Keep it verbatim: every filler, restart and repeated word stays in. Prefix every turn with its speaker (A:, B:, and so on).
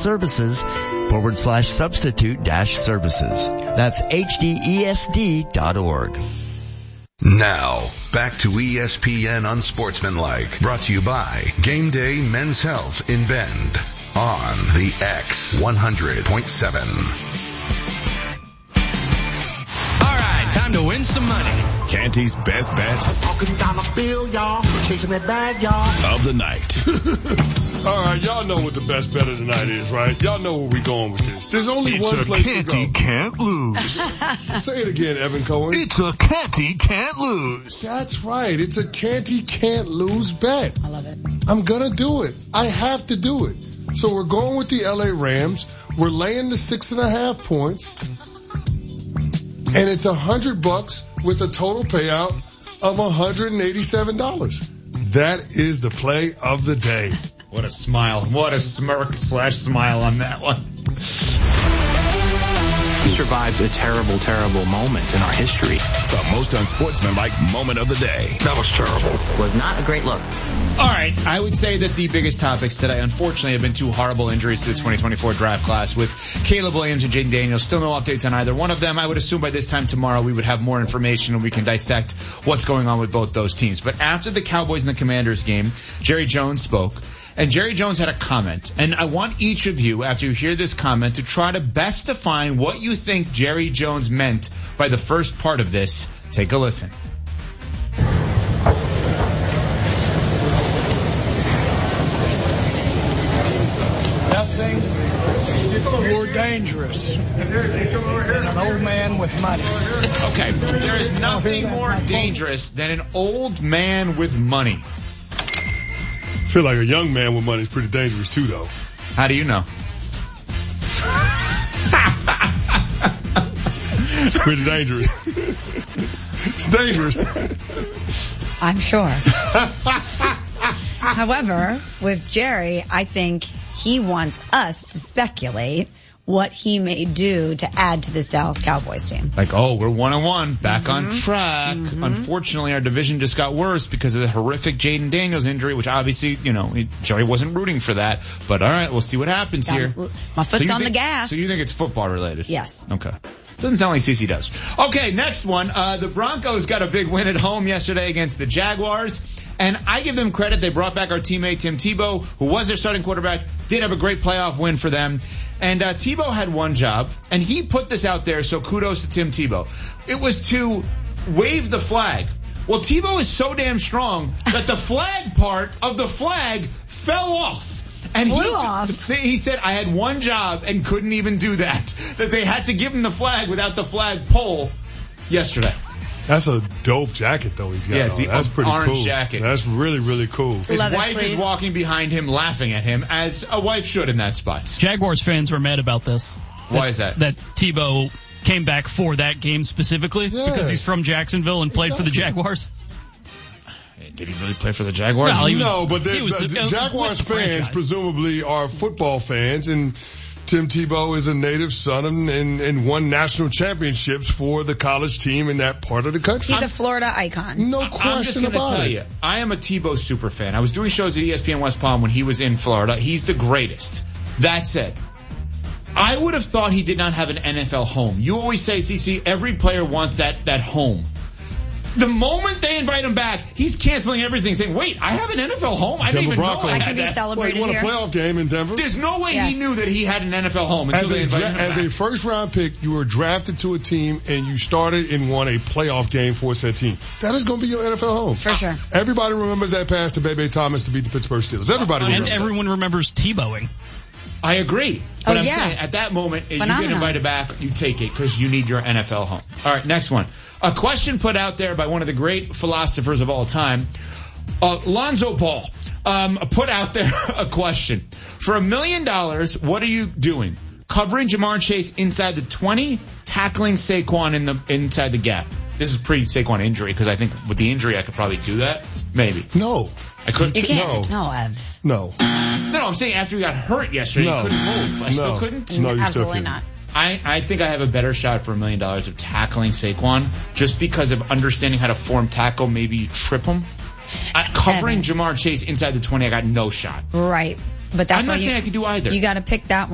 A: services forward slash substitute dash services. That's H D E S D dot org.
B: Now, back to E S P N Unsportsmanlike, brought to you by Game Day Men's Health in Bend on the X one hundred point seven.
C: All right, time to win some money.
D: Canty's best bet
E: Walking down the field, y'all. Chasing that bag, y'all.
D: of the night.
F: All right, y'all know what the best bet of the night is, right? Y'all know where we're going with this. There's only
D: It's
F: one
D: a
F: place
D: Canty
F: to go.
D: can't lose.
F: Say it again, Evan Cohen.
D: It's a Canty can't lose.
F: That's right. It's a Canty can't lose bet.
G: I love it.
F: I'm gonna do it. I have to do it. So we're going with the L A Rams. We're laying the six and a half points. And it's a hundred bucks with a total payout of one hundred eighty-seven dollars. That is the play of the day.
H: What a smile. What a smirk slash smile on that one.
I: We survived a terrible, terrible moment in our history.
D: The most unsportsmanlike moment of the day.
B: That was terrible.
I: Was not a great look.
H: All right, I would say that the biggest topics today, unfortunately, have been two horrible injuries to the twenty twenty-four draft class with Caleb Williams and Jaden Daniels. Still no updates on either one of them. I would assume by this time tomorrow we would have more information and we can dissect what's going on with both those teams. But after the Cowboys and the Commanders game, Jerry Jones spoke. And Jerry Jones had a comment, and I want each of you, after you hear this comment, to try to best define what you think Jerry Jones meant by the first part of this. Take a listen.
J: Nothing more dangerous than an old man with money.
H: Okay, there is nothing more dangerous than an old man with money.
F: I feel like a young man with money is pretty dangerous too, though.
H: How do you know?
F: It's pretty dangerous. It's dangerous.
G: I'm sure. However, with Jerry, I think he wants us to speculate what he may do to add to this Dallas Cowboys team.
H: Like, oh, we're one and one, back
G: Mm-hmm.
H: on track.
G: Mm-hmm.
H: Unfortunately, our division just got worse because of the horrific Jaden Daniels injury, which obviously, you know, Jerry wasn't rooting for that. But all right, we'll see what happens
G: Down,
H: here.
G: My foot's
H: so
G: on
H: think,
G: the gas.
H: So you think it's football related?
G: Yes.
H: Okay. Doesn't sound like Cece does. Okay, next one. Uh, the Broncos got a big win at home yesterday against the Jaguars. And I give them credit. They brought back our teammate Tim Tebow, who was their starting quarterback, did have a great playoff win for them. And uh, Tebow had one job, and he put this out there, so kudos to Tim Tebow. It was to wave the flag. Well, Tebow is so damn strong that the flag part of the flag fell off. And he,
G: Flew off.
H: he said, I had one job and couldn't even do that. That they had to give him the flag without the flag pole yesterday.
F: That's a dope jacket, though, he's got
H: Yeah, it's
F: on.
H: the
F: That's pretty
H: orange
F: cool.
H: jacket.
F: That's really, really cool.
H: His
G: Leather
H: wife
G: sleeves.
H: is walking behind him, laughing at him, as a wife should in that spot.
K: Jaguars fans were mad about this.
H: Why is that?
K: That Tebow came back for that game specifically
F: Yeah.
K: because he's from Jacksonville and played for the Jaguars.
H: Did he really play for the Jaguars?
K: Well, he was-
F: no, but
K: he
F: the,
K: was
F: the,
K: the- uh,
F: Jaguars
K: with the
F: fans
K: franchise.
F: presumably are football fans, and Tim Tebow is a native son and, and, and won national championships for the college team in that part of the country.
G: He's a Florida icon.
F: No
H: I'm just
F: question
H: going to
F: about
H: tell
F: it.
H: you, I am a Tebow super fan. I was doing shows at E S P N West Palm when he was in Florida. He's the greatest. That said, I would have thought he did not have an N F L home. You always say, C C, every player wants that, that home. The moment they invite him back, he's canceling everything, saying, wait, I have an N F L home? I didn't
F: Denver
H: even
F: Broncos.
H: know I
G: I
H: had
G: can be
H: that.
F: Well, he
G: celebrated
F: won a
G: here.
F: playoff game in Denver.
H: There's no way
G: Yes.
H: he knew that he had an N F L home until
F: As
H: they
F: a,
H: invited
F: dra-
H: him
F: as
H: back.
F: a first round pick, you were drafted to a team and you started and won a playoff game for said team. That is going to be your N F L home.
G: For sure.
F: Everybody remembers that pass to Bebe Thomas to beat the Pittsburgh Steelers. Everybody
K: And
F: remembers that.
K: everyone remembers Tebowing.
H: I agree. But
G: Oh,
H: I'm
G: yeah.
H: saying at that moment, if you get
G: Phenomenon.
H: invited back, you take it because you need your N F L home. All right, next one. A question put out there by one of the great philosophers of all time, uh, Lonzo Ball, um, put out there a question. For a million dollars, what are you doing? Covering Jamar Chase inside the twenty, tackling Saquon in the inside the gap. This is pre-Saquon injury because I think with the injury I could probably do that. Maybe.
F: No.
H: I couldn't.
G: You can't.
F: No.
G: No, Ev.
F: No.
H: No, no, I'm saying after he got hurt yesterday,
F: No.
H: he couldn't move. I
F: No.
H: still couldn't.
F: No, you still
G: Absolutely
F: can't.
G: not.
H: I, I think I have a better shot for a million dollars of tackling Saquon just because of understanding how to form tackle. Maybe you trip him. I, covering
G: Evan.
H: Jamar Chase inside the twenty, I got no shot.
G: Right. But that's
H: I'm
G: why
H: not
G: you,
H: saying I could do either.
G: You got to pick that one.